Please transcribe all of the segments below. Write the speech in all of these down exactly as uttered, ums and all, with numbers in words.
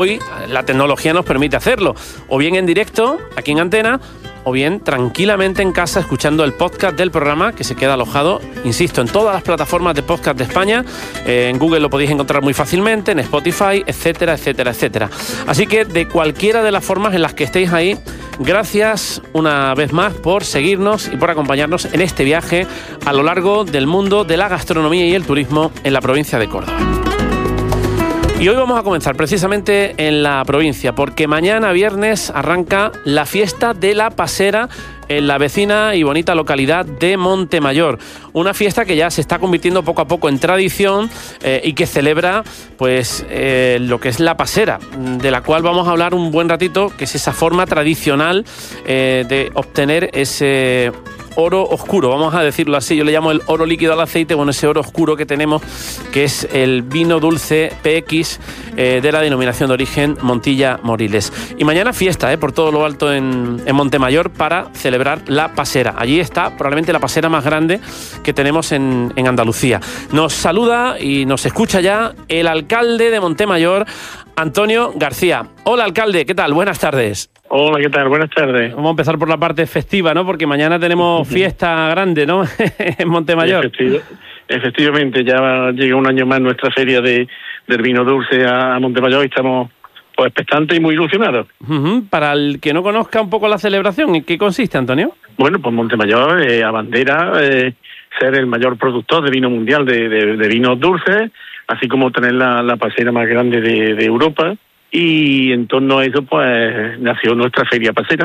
Hoy la tecnología nos permite hacerlo, o bien en directo, aquí en Antena, o bien tranquilamente en casa escuchando el podcast del programa que se queda alojado, insisto, en todas las plataformas de podcast de España. Eh, en Google lo podéis encontrar muy fácilmente, en Spotify, etcétera, etcétera, etcétera. Así que de cualquiera de las formas en las que estéis ahí, gracias una vez más por seguirnos y por acompañarnos en este viaje a lo largo del mundo de la gastronomía y el turismo en la provincia de Córdoba. Y hoy vamos a comenzar precisamente en la provincia, porque mañana viernes arranca la fiesta de la pasera en la vecina y bonita localidad de Montemayor. Una fiesta que ya se está convirtiendo poco a poco en tradición eh, y que celebra pues eh, lo que es la pasera, de la cual vamos a hablar un buen ratito, que es esa forma tradicional eh, de obtener ese oro oscuro, vamos a decirlo así. Yo le llamo el oro líquido al aceite, bueno, ese oro oscuro que tenemos, que es el vino dulce P X eh, de la denominación de origen Montilla Moriles. Y mañana fiesta, eh, por todo lo alto en, en Montemayor para celebrar la pasera. Allí está probablemente la pasera más grande que tenemos en, en Andalucía. Nos saluda y nos escucha ya el alcalde de Montemayor, Antonio García. Hola, alcalde, ¿qué tal? Buenas tardes. Hola, ¿qué tal? Buenas tardes. Vamos a empezar por la parte festiva, ¿no? Porque mañana tenemos fiesta grande, ¿no? En Montemayor. Efectivo, efectivamente, ya llega un año más nuestra feria de, del vino dulce a, a Montemayor y estamos pues expectantes y muy ilusionados. Uh-huh. Para el que no conozca un poco la celebración, ¿en qué consiste, Antonio? Bueno, pues Montemayor eh, abandera eh, ser el mayor productor de vino mundial, de, de, de vinos dulces, así como tener la, la pasera más grande de, de Europa. Y en torno a eso, pues, nació nuestra feria pasera,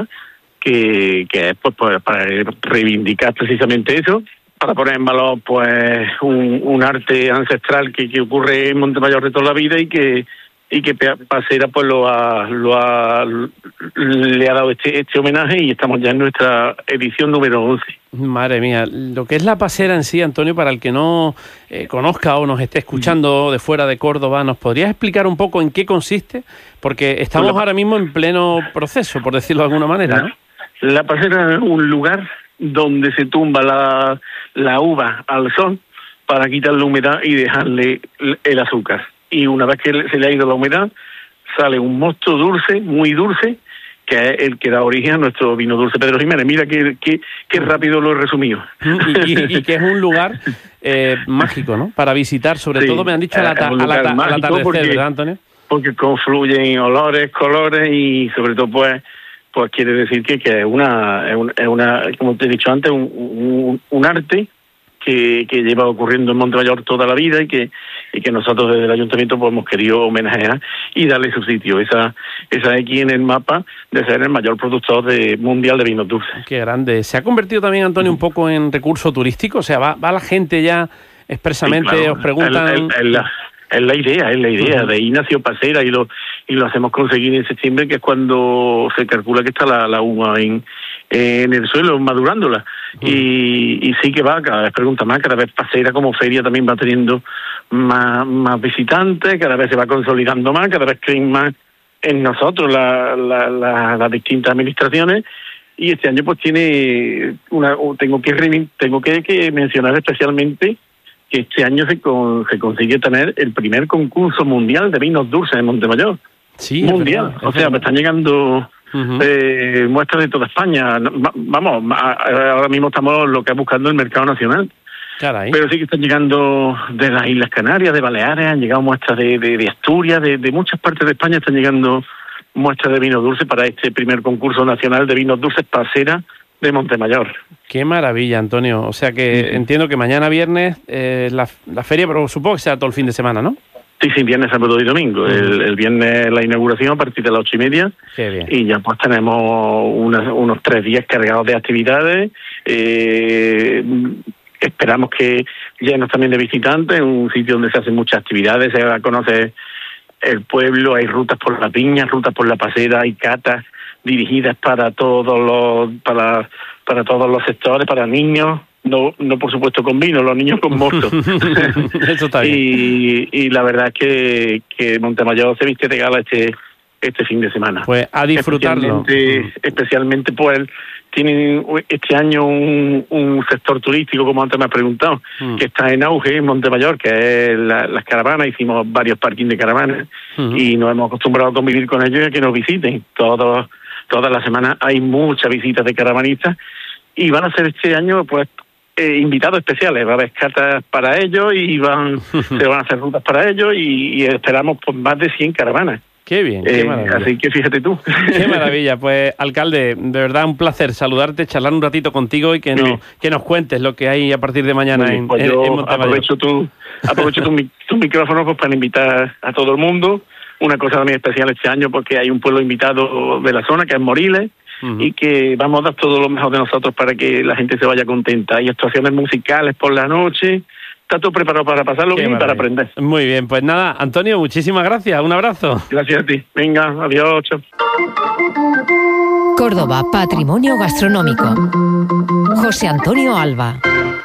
que, que es pues, pues, para reivindicar precisamente eso, para poner en valor pues un, un arte ancestral que, que ocurre en Montemayor de toda la vida y que y que Pasera pues lo ha, lo ha le ha dado este este homenaje, y estamos ya en nuestra edición número once. Madre mía, lo que es la pasera en sí, Antonio, para el que no eh, conozca o nos esté escuchando de fuera de Córdoba, ¿nos podrías explicar un poco en qué consiste? Porque estamos la, ahora mismo en pleno proceso, por decirlo de alguna manera, ¿no? La, la pasera es un lugar donde se tumba la, la uva al sol para quitar la humedad y dejarle el azúcar. Y una vez que se le ha ido la humedad, sale un mosto dulce, muy dulce, que es el que da origen a nuestro vino dulce Pedro Jiménez. Mira qué, qué, qué rápido lo he resumido. Y, y, y que es un lugar eh, mágico, ¿no? Para visitar, sobre sí, todo me han dicho al ata- ata- atardecer, porque, ¿verdad, Antonio? Porque confluyen olores, colores y sobre todo pues pues quiere decir que, que es una, es una, es una, como te he dicho antes, un, un, un arte que, que lleva ocurriendo en Montemayor toda la vida y que y que nosotros desde el ayuntamiento pues hemos querido homenajear y darle su sitio. Esa esa es aquí en el mapa de ser el mayor productor de mundial de vinos dulces. Qué grande. ¿Se ha convertido también, Antonio, un poco en recurso turístico? O sea, va, va la gente ya expresamente, sí, claro, os preguntan... El, el, el, la, es la idea, es la idea. Uh-huh. De ahí nació Pasera y lo y lo hacemos conseguir en septiembre, que es cuando se calcula que está la, la uva en, en el suelo, madurándola. Uh-huh. Y, y sí que va, cada vez pregunta más, cada vez Pasera como feria también va teniendo más, más visitantes, cada vez se va consolidando más, cada vez creen más en nosotros la, la, la, las distintas administraciones. Y este año pues tiene una, tengo que tengo que, que mencionar especialmente que este año se, con, se consigue tener el primer concurso mundial de vinos dulces en Montemayor. Sí, mundial. Verdad, o sea, me están llegando uh-huh. eh, muestras de toda España. Vamos, ahora mismo estamos lo que es buscando el mercado nacional. Caray. Pero sí que están llegando de las Islas Canarias, de Baleares, han llegado muestras de, de, de Asturias, de, de muchas partes de España están llegando muestras de vino dulce para este primer concurso nacional de vinos dulces Pasera de Montemayor. Qué maravilla, Antonio. O sea que sí. Entiendo que mañana viernes eh, la, la feria, pero supongo que será todo el fin de semana, ¿no? Sí, sí, viernes, sábado y domingo. Uh-huh. El, el viernes la inauguración a partir de las ocho y media. Qué bien. Y ya pues tenemos unas, unos tres días cargados de actividades. Eh, esperamos que llenos también de visitantes, un sitio donde se hacen muchas actividades, se va a conocer el pueblo, hay rutas por la piña, rutas por la pasera, hay catas dirigidas para todos los para para todos los sectores, para niños, no no por supuesto con vino, los niños con mosto. Eso está bien. y, y la verdad es que, que Montemayor se viste de gala este este fin de semana. Pues a disfrutarlo. Especialmente, especialmente pues tienen este año un, un sector turístico, como antes me has preguntado, mm. que está en auge en Montemayor, que es la, las caravanas. Hicimos varios parkings de caravanas mm. y nos hemos acostumbrado a convivir con ellos y a que nos visiten. Todos, todas las semanas hay muchas visitas de caravanistas y van a ser este año pues eh, invitados especiales. Va a haber catas para ellos y van se van a hacer rutas para ellos y, y esperamos pues más de cien caravanas. Qué bien, qué eh, maravilla. Así que fíjate tú. Qué maravilla. Pues, alcalde, de verdad un placer saludarte, charlar un ratito contigo y que, nos, que nos cuentes lo que hay a partir de mañana bien, en, pues en, yo en Montemayor. Aprovecho tu, aprovecho tu, tu micrófono pues, para invitar a todo el mundo. Una cosa también especial este año porque hay un pueblo invitado de la zona que es Moriles uh-huh. y que vamos a dar todo lo mejor de nosotros para que la gente se vaya contenta. Hay actuaciones musicales por la noche. Está todo preparado para pasarlo bien y para aprender. Muy bien, pues nada, Antonio, muchísimas gracias. Un abrazo. Gracias a ti. Venga, adiós. Chao. Córdoba, Patrimonio Gastronómico. José Antonio Alba.